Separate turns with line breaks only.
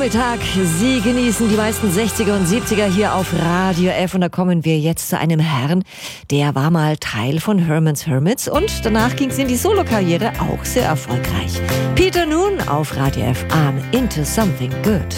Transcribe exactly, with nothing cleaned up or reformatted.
Vormittag. Sie genießen die meisten sechziger und siebziger hier auf Radio F. Und da kommen wir jetzt zu einem Herrn, der war mal Teil von Herman's Hermits und danach ging es in die Solokarriere, auch sehr erfolgreich. Peter Noone auf Radio F. I'm Into Something Good.